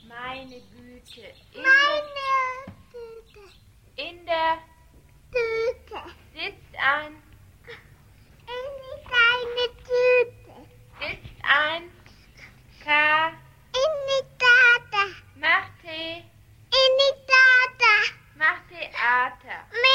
Meine Güte. Meine Tüte. In der Tüte. sitzt ein. In die kleine Tüte. Sitzt ein. K. In die Tata. Macht Tee. In die Tata. Macht Theater.